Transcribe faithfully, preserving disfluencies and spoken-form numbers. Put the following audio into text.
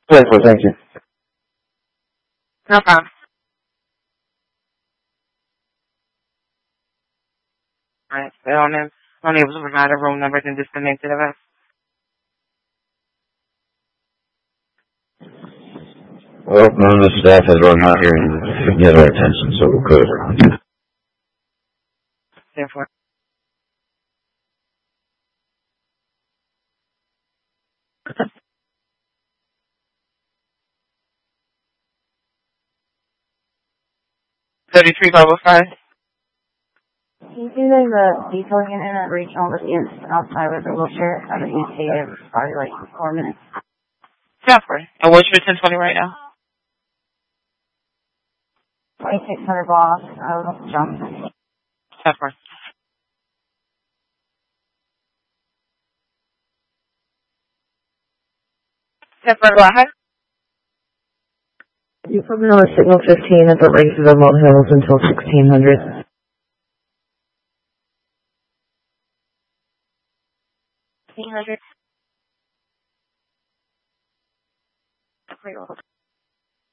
Yes, well, thank you. No problem. Alright, so I'm unable to provide a room number and disconnected of us. Well, none of the staff has run out here and get our attention, so we'll put it around. Therefore. thirty-three five oh five. Can you do the detailing internet regional against outside with the wheelchair? I think you see it probably like four minutes. Therefore. And what's your ten twenty right now? twenty-six hundred blocks. I was jump. Therefore. Therefore, go ahead. You put me on a signal fifteen at the race of the Mount Hills until sixteen hundred. sixteen hundred.